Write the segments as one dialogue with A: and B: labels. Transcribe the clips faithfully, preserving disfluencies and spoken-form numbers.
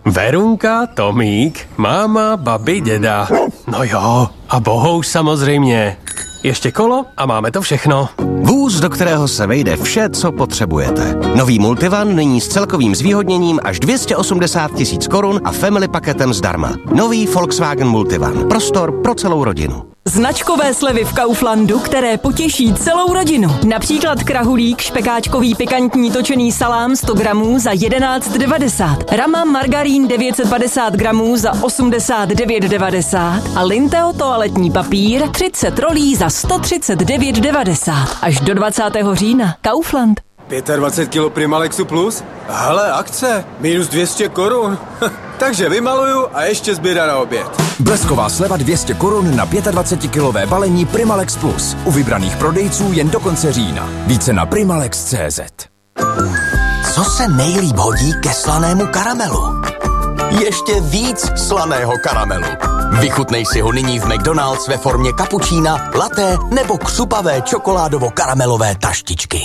A: Verunka, Tomík, máma, babi, děda. No jo, a bohouš samozřejmě. Ještě kolo a máme to všechno.
B: Vůz, do kterého se vejde vše, co potřebujete. Nový Multivan nyní s celkovým zvýhodněním až dvě stě osmdesát tisíc korun a family paketem zdarma. Nový Volkswagen Multivan. Prostor pro celou rodinu.
C: Značkové slevy v Kauflandu, které potěší celou rodinu. Například krahulík, špekáčkový pikantní točený salám sto gramů za jedenáct devadesát. Rama margarín devět set padesát gramů za osmdesát devět devadesát. A Linteo toaletní papír třicet rolí za sto třicet devět devadesát. Až do dvacátého října. Kaufland.
D: dvacet pět kilo Primalexu plus? Hele, akce, minus dvě stě korun. Takže vymaluju a ještě zběra na oběd.
E: Blesková sleva dvě stě korun na dvacetikilové balení Primalex Plus. U vybraných prodejců jen do konce října. Více na primalex tečka cé zet.
F: Co se nejlíp hodí ke slanému karamelu? Ještě víc slaného karamelu. Vychutnej si ho nyní v McDonald's ve formě kapučína, latte nebo křupavé čokoládovo-karamelové taštičky.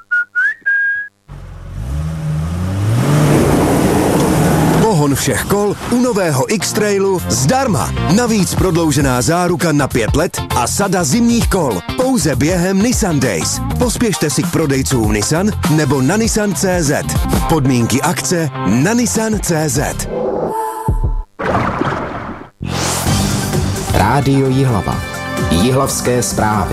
G: Pohon všech kol u nového X-Trailu zdarma. Navíc prodloužená záruka na pět let a sada zimních kol. Pouze během Nissan Days. Pospěšte si k prodejcům Nissan nebo na nissan tečka cé zet. Podmínky akce na nissan tečka cé zet.
H: Rádio Jihlava. Jihlavské zprávy.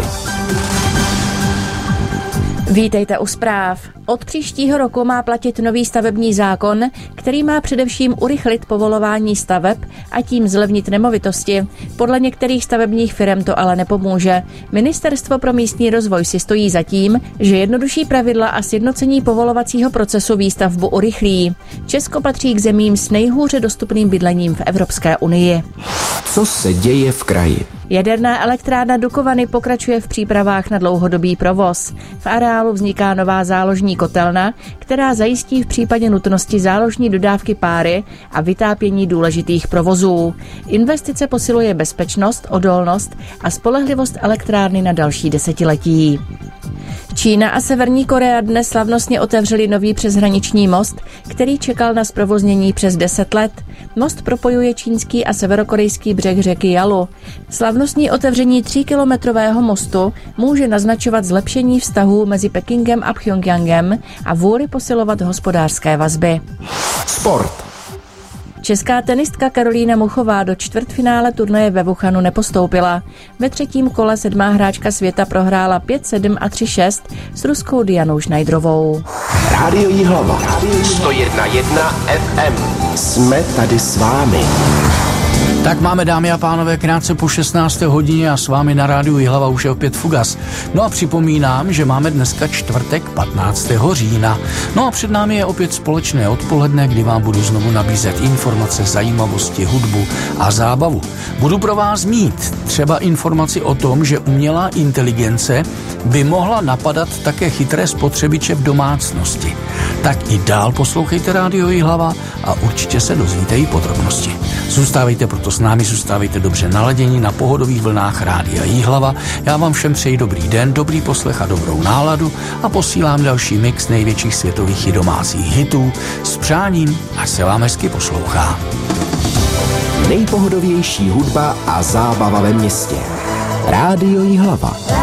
I: Vítejte u zpráv. Od příštího roku má platit nový stavební zákon, který má především urychlit povolování staveb a tím zlevnit nemovitosti. Podle některých stavebních firem to ale nepomůže. Ministerstvo pro místní rozvoj si stojí za tím, že jednodušší pravidla a sjednocení povolovacího procesu výstavbu urychlí. Česko patří k zemím s nejhůře dostupným bydlením v Evropské unii.
H: Co se děje v kraji?
I: Jaderná elektrárna Dukovany pokračuje v přípravách na dlouhodobý provoz. V areálu vzniká nová záložní kotelna, která zajistí v případě nutnosti záložní dodávky páry a vytápění důležitých provozů. Investice posiluje bezpečnost, odolnost a spolehlivost elektrárny na další desetiletí. Čína a Severní Korea dnes slavnostně otevřeli nový přeshraniční most, který čekal na zprovoznění přes deset let. Most propojuje čínský a severokorejský břeh řeky Jalu. Slavnostní otevření tříkilometrového mostu může naznačovat zlepšení vztahů mezi Pekingem a Pchjongjangem a vůli posilovat hospodářské vazby.
H: Sport.
I: Česká tenistka Karolína Muchová do čtvrtfinále turnaje ve Wuhanu nepostoupila. Ve třetím kole sedmá hráčka světa prohrála pět sedm a tři šest s ruskou Dianou Šnajdrovou.
H: Rádio Jihlava.
B: sto jedna jedna ef em.
H: Jsme tady s vámi.
J: Tak máme, dámy a pánové, krátce po šestnácté hodině a s vámi na rádiu Jihlava už je opět Fugas. No a připomínám, že máme dneska čtvrtek patnáctého října. No a před námi je opět společné odpoledne, kdy vám budu znovu nabízet informace, zajímavosti, hudbu a zábavu. Budu pro vás mít třeba informaci o tom, že umělá inteligence by mohla napadat také chytré spotřebiče v domácnosti. Tak i dál poslouchejte rádio Jihlava a určitě se dozvíte i podrobnosti. Zůstávejte proto s námi, zůstávejte dobře naladění na pohodových vlnách rádia Jihlava. Já vám všem přeji dobrý den, dobrý poslech a dobrou náladu a posílám další mix největších světových i domácích hitů s přáním, až se vám hezky poslouchá.
H: Nejpohodovější hudba a zábava ve městě. Rádio Jihlava.